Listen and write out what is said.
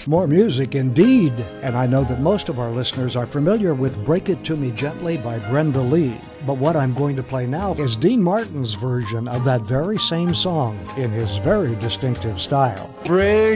More music indeed, and I know that most of our listeners are familiar with Break It To Me Gently by Brenda Lee. But what I'm going to play now is Dean Martin's version of that very same song in his very distinctive style. Break